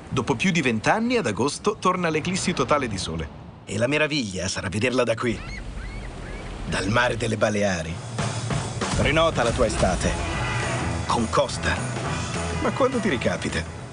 Dopo più di 20 anni, ad agosto, torna l'eclissi totale di sole. E la meraviglia sarà vederla da qui, dal mare delle Baleari. Prenota la tua estate con Costa. Ma quando ti ricapita?